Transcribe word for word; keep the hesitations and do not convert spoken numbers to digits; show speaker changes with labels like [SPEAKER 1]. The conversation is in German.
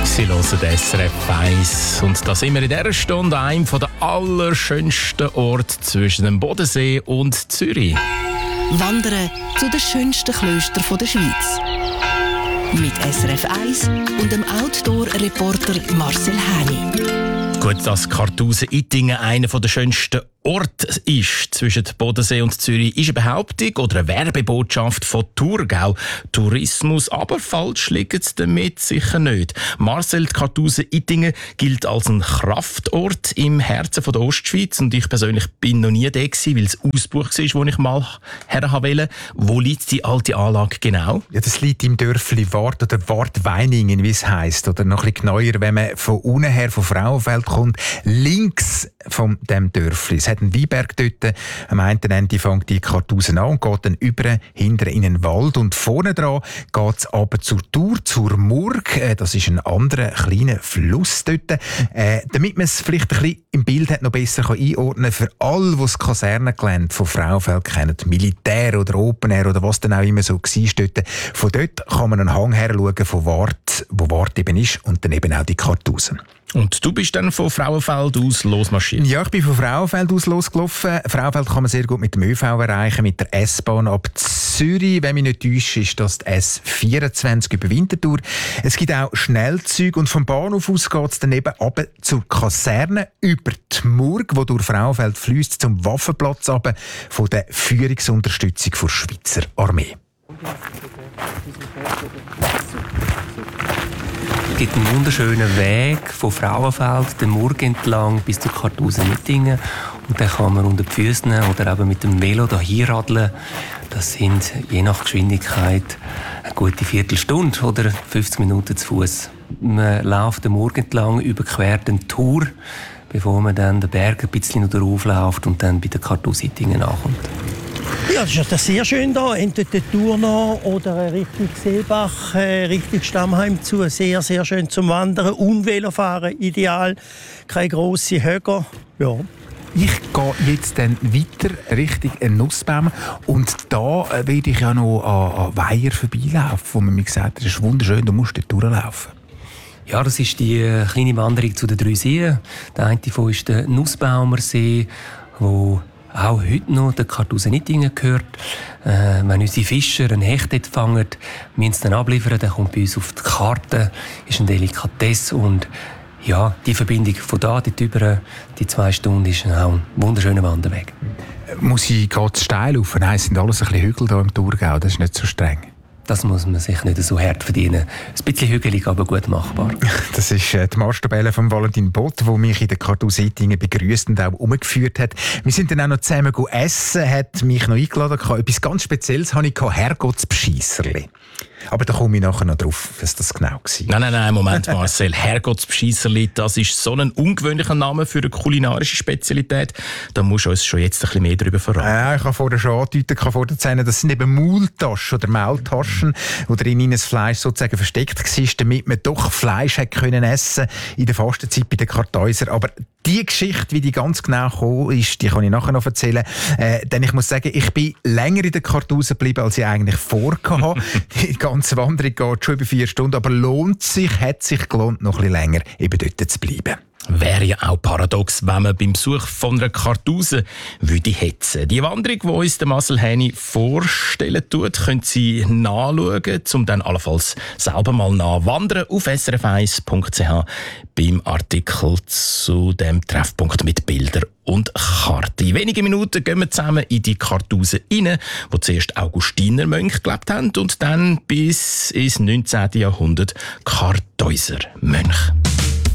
[SPEAKER 1] Sie hören S R F eins. Und da sind wir in dieser Stunde an einem der allerschönsten Orte zwischen dem Bodensee und Zürich.
[SPEAKER 2] Wandern zu den schönsten Klöstern der Schweiz. Mit S R F eins und dem Outdoor-Reporter Marcel Häni.
[SPEAKER 1] Gut, dass Kartusen-Ittigen einer der schönsten Orte ist zwischen Bodensee und Zürich, ist eine Behauptung oder eine Werbebotschaft von Thurgau Tourismus, aber falsch liegt es damit sicher nicht. Marcel, die Kartusen-Ittigen gilt als ein Kraftort im Herzen der Ostschweiz und ich persönlich bin noch nie da gewesen, weil es ausgebucht war, wo ich mal her wollte. Wo liegt die alte Anlage genau?
[SPEAKER 3] Ja, das liegt im Dörfli Wart oder Wartweiningen, wie es heisst, oder noch ein bisschen genauer, wenn man von unten her von Frauenfeld kommt, links von dem Dörfli. Es hat einen Weinberg dort. Am einen Ende fängt die Kartusen an und geht dann über, hinter in einen Wald. Und vorne dran geht es aber zur Tour, zur Murg. Das ist ein anderer kleiner Fluss dort. Äh, damit man es vielleicht ein bisschen im Bild hat, noch besser kann einordnen kann, für alle, die das Kasernengelände von Frauenfeld kennen, Militär oder Open Air oder was dann auch immer so war dort. Von dort kann man einen Hang her schauen, von Wart, wo Wart eben ist, und dann eben auch die Kartusen.
[SPEAKER 1] Und du bist dann von Frauenfeld aus losmarschiert?
[SPEAKER 3] Ja, ich bin von Frauenfeld aus losgelaufen. Frauenfeld kann man sehr gut mit dem ÖV erreichen, mit der S-Bahn ab Zürich. Wenn mich nicht täuscht, ist das die S vierundzwanzig über Winterthur. Es gibt auch Schnellzüge und vom Bahnhof aus geht es dann eben runter zur Kaserne über die Murg, die durch Frauenfeld fließt, zum Waffenplatz runter von der Führungsunterstützung der Schweizer Armee.
[SPEAKER 4] Es gibt einen wunderschönen Weg von Frauenfeld, den Murg entlang bis zu Kartusen-Ittigen. Und dann kann man unter die Füße oder eben mit dem Velo hier radeln. Das sind je nach Geschwindigkeit eine gute Viertelstunde oder fünfzig Minuten zu Fuß. Man läuft den Murg entlang, überquert den Tour, bevor man dann den Berg ein bisschen noch raufläuft und dann bei den Kartusen-Ittigen ankommt.
[SPEAKER 5] Ja, das ist ja sehr schön hier. Entweder die Tour noch oder Richtung Seebach, Richtung Stammheim zu. Sehr, sehr schön zum Wandern und Velofahren. Ideal. Keine grossen Höcker. Ja.
[SPEAKER 3] Ich gehe jetzt dann weiter Richtung Nussbaum und da werde ich ja noch an, an Weiher vorbeilaufen, wo man mir gesagt hat, das ist wunderschön, du musst dort durchlaufen.
[SPEAKER 4] Ja, das ist die kleine Wanderung zu den drei Seen. Der eine davon ist der Nussbaumer See, wo auch heute noch der Kartusen-Ittigen gehört. Äh, wenn unsere Fischer einen Hecht dort fangen, müssen sie dann abliefern, der kommt bei uns auf die Karte, ist eine Delikatesse und ja, die Verbindung von da dort über die zwei Stunden ist auch ein wunderschöner Wanderweg.
[SPEAKER 3] Muss ich gerade steil rauf? Nein, es sind alles ein bisschen Hügel hier im Thurgau, das ist nicht so streng.
[SPEAKER 4] Das muss man sich nicht so hart verdienen. Ein bisschen hügelig, aber gut machbar.
[SPEAKER 3] Das ist äh, die Marschtabelle von Valentin Bott, die mich in den Kartusen-Ittigen begrüßt und auch umgeführt hat. Wir sind dann auch noch zusammen essen, hat mich noch eingeladen. Etwas ganz Spezielles hatte ich, Herrgottsbescheisserli. Aber da komme ich nachher noch drauf, was das genau war.
[SPEAKER 1] Nein, nein, nein, Moment, Marcel. Herrgottsbescheisserli, das ist so ein ungewöhnlicher Name für eine kulinarische Spezialität. Da musst du uns schon jetzt ein bisschen mehr darüber verraten.
[SPEAKER 3] Ja, ich kann vorher schon andeuten, ich kann vorher sagen, das sind eben Maultaschen oder Maultaschen, wo drin das Fleisch sozusagen versteckt war, damit man doch Fleisch hätte können essen in der Fastenzeit bei den Kartäuser. Aber die Geschichte, wie die ganz genau gekommen ist, die kann ich nachher noch erzählen. Äh, denn ich muss sagen, ich bin länger in den Kartusen geblieben, als ich eigentlich vorgehabt. Die ganze Wanderung geht schon über vier Stunden, aber lohnt sich, hat sich gelohnt, noch ein bisschen länger eben dort zu bleiben.
[SPEAKER 1] Wäre ja auch paradox, wenn man beim Besuch von einer Kartuse würde hetzen. Die Wanderung, die uns der Marcel Häni vorstellen tut, können Sie nachschauen, um dann allenfalls selber mal nachwandern auf s r f eins punkt c h beim Artikel zu dem Treffpunkt mit Bildern und Karten. In wenigen Minuten gehen wir zusammen in die Kartuse rein, wo zuerst Augustinermönche gelebt haben und dann bis ins neunzehnten Jahrhundert Kartäusermönche.